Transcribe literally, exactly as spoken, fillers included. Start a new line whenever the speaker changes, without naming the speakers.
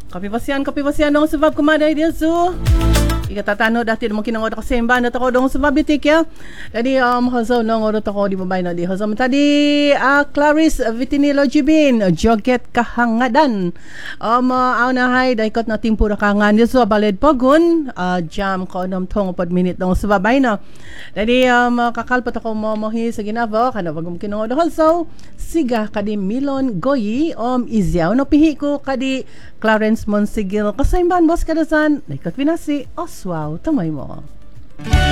Kapipasyan, kapipasyan dong sebab kumaday dia su. Ika tatano dati mo kinangod ako semba na tako dong sebab bitik ya. Jadi um hazo nang oro tako di babay na di hazo tadi uh, Clarice Vitinilo Jibin joget kahangadan. Um uh, aw na hay daikot na timpura kangan dia su baled pogun uh, jam ko nom tong pod minute dong sebab bay na. Jadi um kakalpat ako mo mohi sa ginabo kana bagum kinangod hazo siga kadi Milon Goyi om izyaw no pihi ko kadi Clarence Monsigil kasaimban boss kadasan daikot pinasi oswaw tamay mo.